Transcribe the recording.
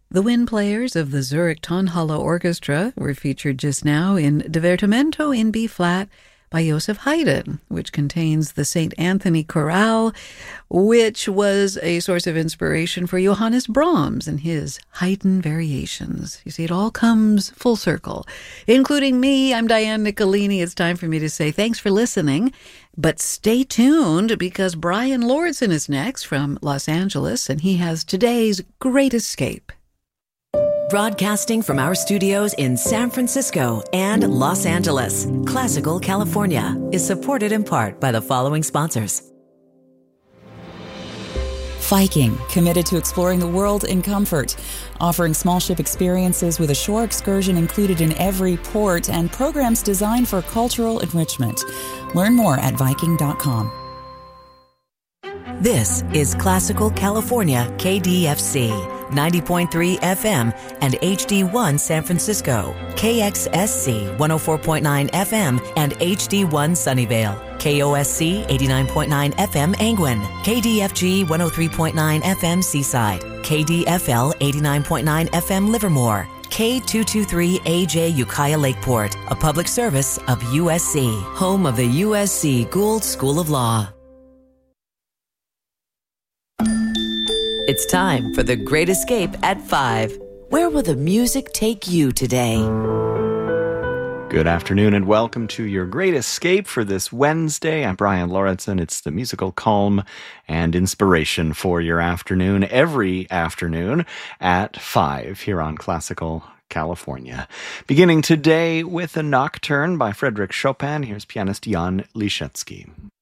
The wind players of the Zurich Tonhalle Orchestra were featured just now in Divertimento in B-flat by Joseph Haydn, which contains the St. Anthony Chorale, which was a source of inspiration for Johannes Brahms and his Haydn variations. You see, it all comes full circle. Including me, I'm Diane Nicolini. It's time for me to say thanks for listening, but stay tuned because Brian Lordson is next from Los Angeles, and he has today's Great Escape. Broadcasting from our studios in San Francisco and Los Angeles, Classical California is supported in part by the following sponsors. Viking, committed to exploring the world in comfort, offering small ship experiences with a shore excursion included in every port and programs designed for cultural enrichment. Learn more at Viking.com. This is Classical California KDFC. 90.3 FM and HD1 San Francisco, KXSC 104.9 FM and HD1 Sunnyvale, KOSC 89.9 FM Angwin, KDFG 103.9 FM Seaside, KDFL 89.9 FM Livermore, K223AJ Ukiah Lakeport, a public service of USC, home of the USC Gould School of Law. It's time for The Great Escape at 5. Where will the music take you today? Good afternoon and welcome to your Great Escape for this Wednesday. I'm Brian Lordson. It's the musical calm and inspiration for your afternoon, every afternoon at 5 here on Classical California. Beginning today with a nocturne by Frédéric Chopin. Here's pianist Jan Liszewski.